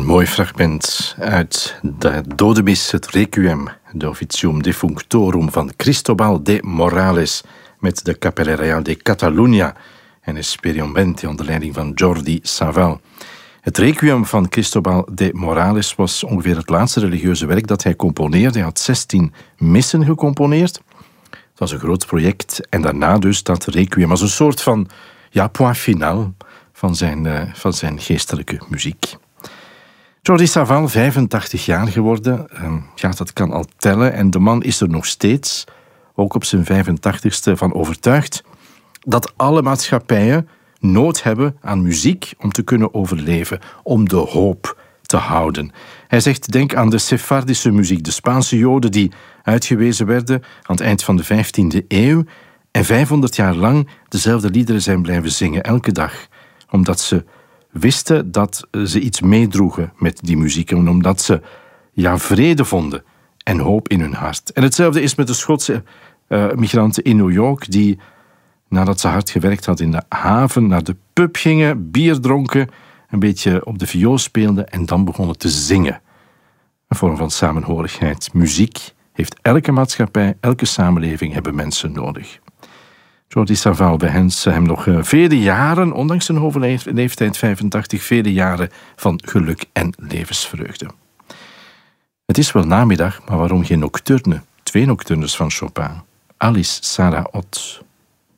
mooi fragment uit de Dodemis, het Requiem, de Officium Defunctorum van Cristobal de Morales met de Cappella Real de Catalunya en Esperiamente onder leiding van Jordi Savall. Het Requiem van Cristobal de Morales was ongeveer het laatste religieuze werk dat hij componeerde. Hij had 16 missen gecomponeerd. Het was een groot project en daarna dus dat Requiem als een soort van point final van zijn geestelijke muziek. Jordi Savall, 85 jaar geworden. Dat kan al tellen. En de man is er nog steeds, ook op zijn 85ste, van overtuigd dat alle maatschappijen nood hebben aan muziek om te kunnen overleven, om de hoop te houden. Hij zegt, denk aan de Sefardische muziek, de Spaanse Joden die uitgewezen werden aan het eind van de 15e eeuw en 500 jaar lang dezelfde liederen zijn blijven zingen, elke dag, omdat ze wisten dat ze iets meedroegen met die muziek en omdat ze vrede vonden en hoop in hun hart. En hetzelfde is met de Schotse migranten in New York die, nadat ze hard gewerkt hadden in de haven, naar de pub gingen, bier dronken, een beetje op de viool speelden en dan begonnen te zingen. Een vorm van samenhorigheid. Muziek heeft elke maatschappij, elke samenleving hebben mensen nodig. Jordi Savall wenst hem nog vele jaren, ondanks zijn hoge leeftijd 85, vele jaren van geluk en levensvreugde. Het is wel namiddag, maar waarom geen nocturne? 2 nocturnes van Chopin. Alice Sarah Ott.